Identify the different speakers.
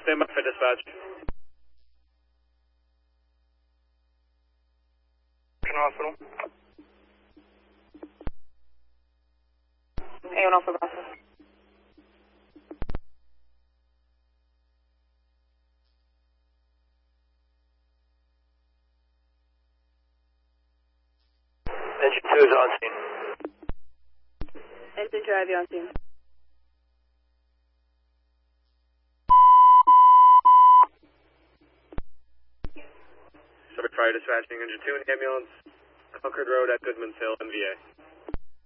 Speaker 1: Stand by for dispatch.
Speaker 2: Hospital.
Speaker 3: A1 Alpha Bravo.
Speaker 2: Engine 2 is on scene.
Speaker 3: Engine drive, you on scene.
Speaker 1: Suffolk Fire dispatching engine 2 and ambulance, Concord Road at Goodmansville, MVA.